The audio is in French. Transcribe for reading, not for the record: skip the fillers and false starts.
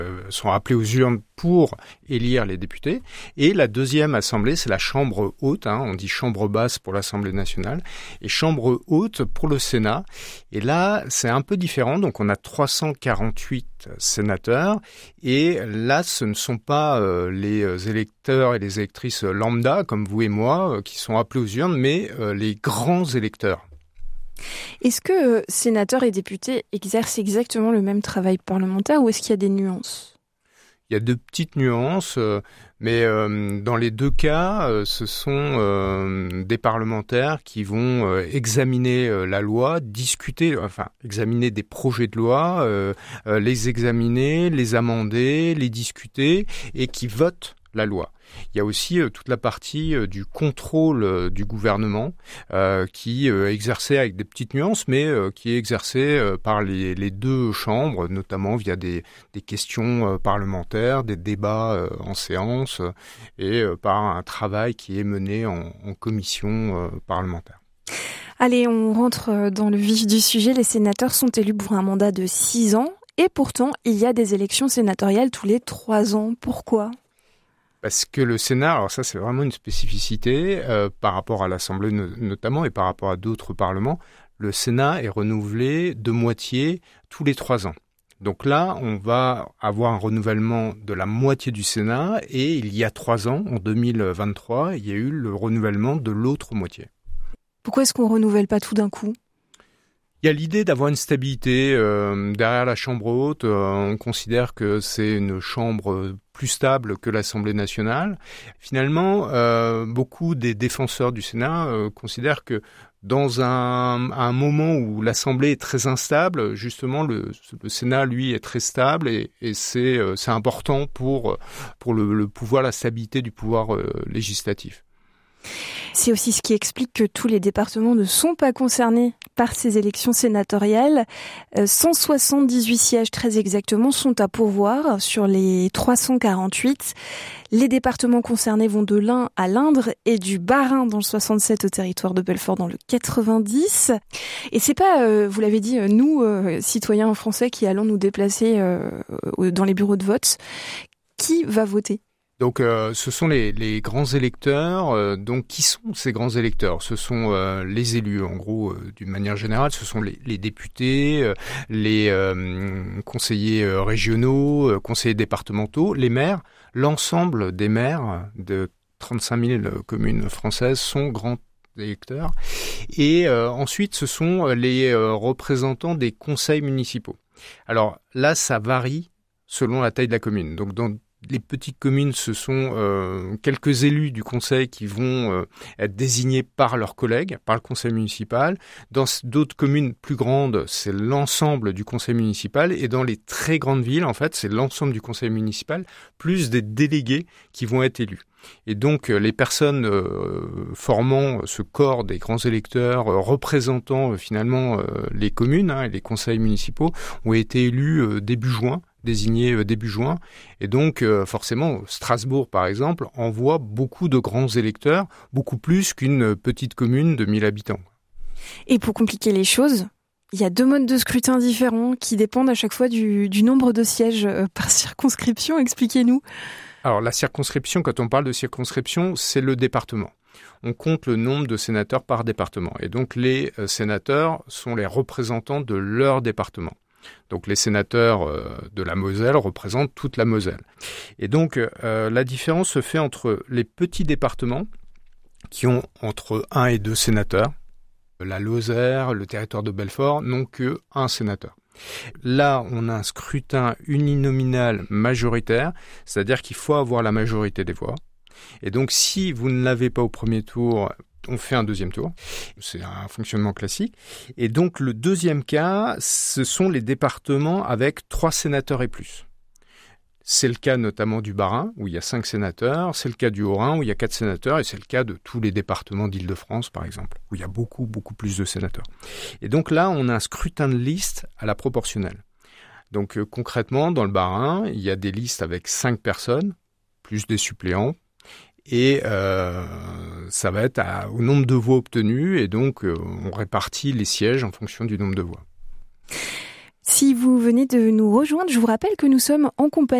sont appelés aux urnes pour élire les députés. Et la deuxième assemblée, c'est la chambre haute, on dit chambre basse pour l'Assemblée nationale, et chambre haute pour le Sénat. Et là, c'est un peu différent. Donc, on a 348 sénateurs. Et là, ce ne sont pas les électeurs et les électrices lambda, comme vous et moi, qui sont appelés aux urnes, mais les grands électeurs. Est-ce que sénateurs et députés exercent exactement le même travail parlementaire ou est-ce qu'il y a des nuances ? Il y a de petites nuances, mais dans les deux cas, ce sont des parlementaires qui vont examiner la loi, examiner des projets de loi, les examiner, les amender, les discuter et qui votent la loi. Il y a aussi toute la partie du contrôle du gouvernement qui est exercée avec des petites nuances, mais qui est exercée par les deux chambres, notamment via des questions parlementaires, des débats en séance et par un travail qui est mené en commission parlementaire. Allez, on rentre dans le vif du sujet. Les sénateurs sont élus pour un mandat de 6 ans et pourtant, il y a des élections sénatoriales tous les 3 ans. Pourquoi ? Parce que le Sénat, alors ça c'est vraiment une spécificité par rapport à l'Assemblée notamment et par rapport à d'autres parlements, le Sénat est renouvelé de moitié tous les 3 ans. Donc là, on va avoir un renouvellement de la moitié du Sénat et il y a 3 ans, en 2023, il y a eu le renouvellement de l'autre moitié. Pourquoi est-ce qu'on ne renouvelle pas tout d'un coup ? Il y a l'idée d'avoir une stabilité derrière la Chambre haute. On considère que c'est une chambre plus stable que l'Assemblée nationale. Finalement, beaucoup des défenseurs du Sénat considèrent que dans un moment où l'Assemblée est très instable, justement, le Sénat, lui, est très stable et c'est important pour le pouvoir, la stabilité du pouvoir législatif. C'est aussi ce qui explique que tous les départements ne sont pas concernés par ces élections sénatoriales. 178 sièges très exactement sont à pourvoir sur les 348. Les départements concernés vont de l'Ain à l'Indre et du Bas-Rhin dans le 67 au territoire de Belfort dans le 90. Et c'est pas, vous l'avez dit, nous, citoyens français, qui allons nous déplacer dans les bureaux de vote. Qui va voter ? Donc, ce sont les grands électeurs. Donc, qui sont ces grands électeurs ? Ce sont les élus, en gros, d'une manière générale. Ce sont les députés, les conseillers régionaux, conseillers départementaux, les maires. L'ensemble des maires de 35 000 communes françaises sont grands électeurs. Et ensuite, ce sont les représentants des conseils municipaux. Alors là, ça varie selon la taille de la commune. Donc, dans les petites communes, ce sont quelques élus du conseil qui vont être désignés par leurs collègues, par le conseil municipal. Dans d'autres communes plus grandes, c'est l'ensemble du conseil municipal. Et dans les très grandes villes, en fait, c'est l'ensemble du conseil municipal, plus des délégués qui vont être élus. Et donc, les personnes formant ce corps des grands électeurs, représentant finalement les communes et les conseils municipaux, ont été élus début juin. Désigné début juin. Et donc, forcément, Strasbourg, par exemple, envoie beaucoup de grands électeurs, beaucoup plus qu'une petite commune de 1000 habitants. Et pour compliquer les choses, il y a 2 modes de scrutin différents qui dépendent à chaque fois du nombre de sièges par circonscription. Expliquez-nous. Alors, la circonscription, quand on parle de circonscription, c'est le département. On compte le nombre de sénateurs par département. Et donc, les sénateurs sont les représentants de leur département. Donc les sénateurs de la Moselle représentent toute la Moselle. Et donc la différence se fait entre les petits départements qui ont entre 1 et 2 sénateurs. La Lozère, le territoire de Belfort n'ont que 1 sénateur. Là, on a un scrutin uninominal majoritaire, c'est-à-dire qu'il faut avoir la majorité des voix. Et donc si vous ne l'avez pas au premier tour, on fait un deuxième tour. C'est un fonctionnement classique. Et donc, le deuxième cas, ce sont les départements avec 3 sénateurs et plus. C'est le cas notamment du Bas-Rhin, où il y a 5 sénateurs. C'est le cas du Haut-Rhin, où il y a 4 sénateurs. Et c'est le cas de tous les départements d'Île-de-France, par exemple, où il y a beaucoup, beaucoup plus de sénateurs. Et donc là, on a un scrutin de liste à la proportionnelle. Donc, concrètement, dans le Bas-Rhin, il y a des listes avec 5 personnes, plus des suppléants. Et ça va être au nombre de voix obtenues et donc on répartit les sièges en fonction du nombre de voix. Si vous venez de nous rejoindre, je vous rappelle que nous sommes en compagnie